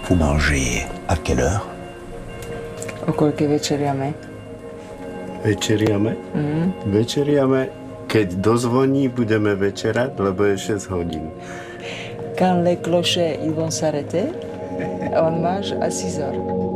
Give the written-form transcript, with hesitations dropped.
Vous mangez à quelle heure? Okolo che večerijame. Večerijame? Večerijame. Keď dozvoní, budeme večerať, lebo je 6 hodín. Quand les clochers ils vont s'arrêter, on mange à 6 heures.